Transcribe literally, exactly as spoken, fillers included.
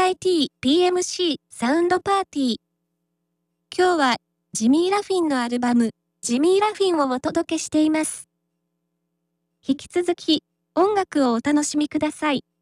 アイティー ピーエムシー サウンドパーティー。今日はジミー・ラフィンのアルバムジミー・ラフィンをお届けしています。引き続き音楽をお楽しみください。